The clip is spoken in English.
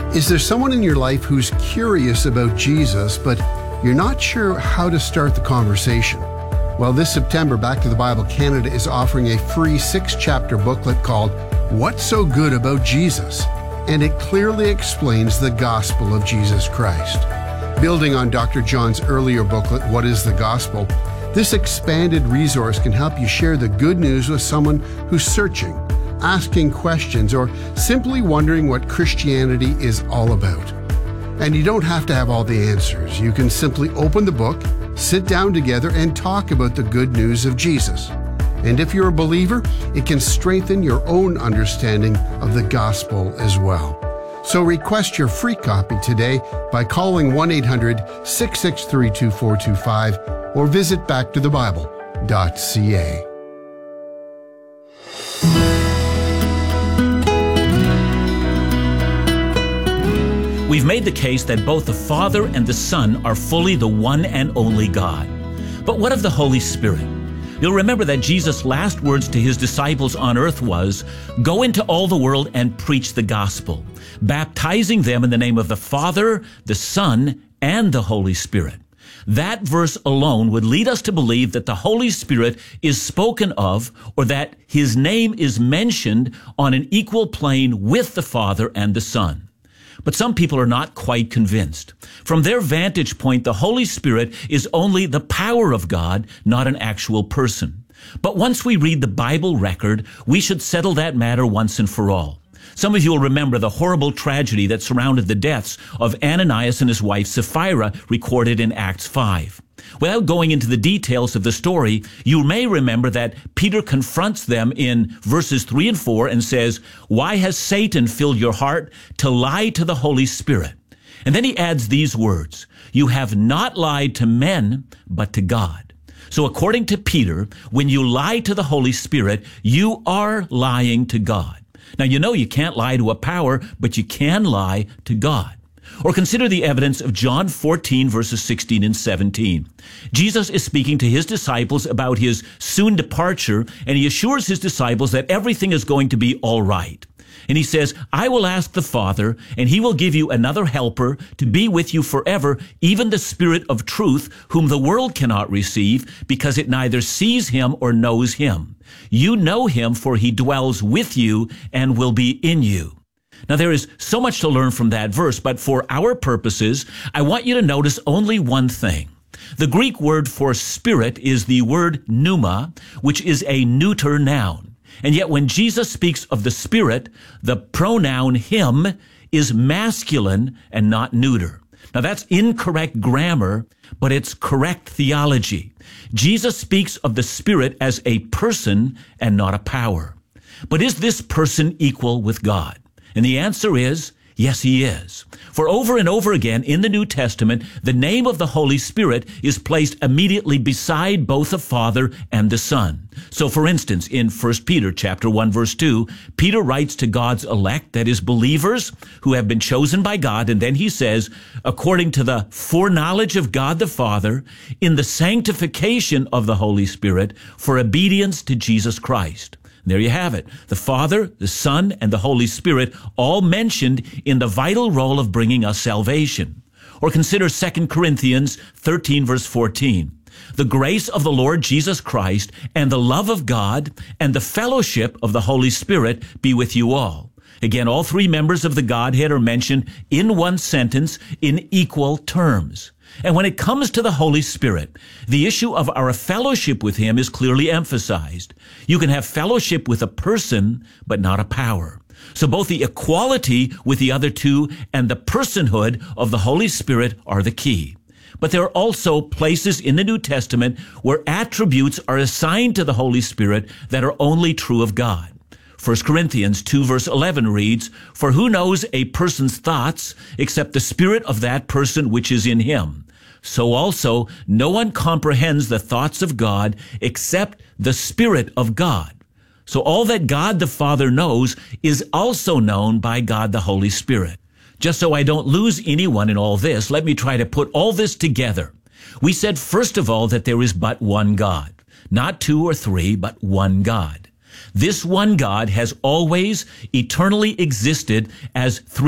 Is there someone in your life who's curious about Jesus, but you're not sure how to start the conversation? Well, this September, Back to the Bible Canada is offering a free 6-chapter booklet called What's So Good About Jesus? And it clearly explains the gospel of Jesus Christ. Building on Dr. John's earlier booklet, What is the Gospel? This expanded resource can help you share the good news with someone who's searching, asking questions, or simply wondering what Christianity is all about. And you don't have to have all the answers. You can simply open the book, sit down together, and talk about the good news of Jesus. And if you're a believer, it can strengthen your own understanding of the gospel as well. So request your free copy today by calling 1-800-663-2425 or visit backtothebible.ca. We've made the case that both the Father and the Son are fully the one and only God. But what of the Holy Spirit? You'll remember that Jesus' last words to his disciples on earth was, "Go into all the world and preach the gospel, baptizing them in the name of the Father, the Son, and the Holy Spirit." That verse alone would lead us to believe that the Holy Spirit is spoken of, or that his name is mentioned on an equal plane with the Father and the Son. But some people are not quite convinced. From their vantage point, the Holy Spirit is only the power of God, not an actual person. But once we read the Bible record, we should settle that matter once and for all. Some of you will remember the horrible tragedy that surrounded the deaths of Ananias and his wife Sapphira, recorded in Acts 5. Without going into the details of the story, you may remember that Peter confronts them in verses 3 and 4 and says, "Why has Satan filled your heart to lie to the Holy Spirit?" And then he adds these words, "You have not lied to men, but to God." So according to Peter, when you lie to the Holy Spirit, you are lying to God. Now, you know you can't lie to a power, but you can lie to God. Or consider the evidence of John 14, verses 16 and 17. Jesus is speaking to his disciples about his soon departure, and he assures his disciples that everything is going to be all right. And he says, "I will ask the Father, and he will give you another helper to be with you forever, even the Spirit of truth, whom the world cannot receive, because it neither sees him or knows him. You know him, for he dwells with you and will be in you." Now, there is so much to learn from that verse, but for our purposes, I want you to notice only one thing. The Greek word for spirit is the word pneuma, which is a neuter noun. And yet when Jesus speaks of the Spirit, the pronoun him is masculine and not neuter. Now, that's incorrect grammar, but it's correct theology. Jesus speaks of the Spirit as a person and not a power. But is this person equal with God? And the answer is, yes, he is. For over and over again in the New Testament, the name of the Holy Spirit is placed immediately beside both the Father and the Son. So for instance, in 1 Peter chapter 1, verse 2, Peter writes to God's elect, that is, believers who have been chosen by God, and then he says, according to the foreknowledge of God the Father, in the sanctification of the Holy Spirit, for obedience to Jesus Christ. There you have it. The Father, the Son, and the Holy Spirit all mentioned in the vital role of bringing us salvation. Or consider 2 Corinthians 13, verse 14. The grace of the Lord Jesus Christ and the love of God and the fellowship of the Holy Spirit be with you all. Again, all three members of the Godhead are mentioned in one sentence in equal terms. And when it comes to the Holy Spirit, the issue of our fellowship with him is clearly emphasized. You can have fellowship with a person, but not a power. So both the equality with the other two and the personhood of the Holy Spirit are the key. But there are also places in the New Testament where attributes are assigned to the Holy Spirit that are only true of God. 1 Corinthians 2 verse 11 reads, "For who knows a person's thoughts except the spirit of that person which is in him? So also no one comprehends the thoughts of God except the Spirit of God." So all that God the Father knows is also known by God the Holy Spirit. Just so I don't lose anyone in all this, let me try to put all this together. We said, first of all, that there is but one God. Not two or three, but one God. This one God has always eternally existed as three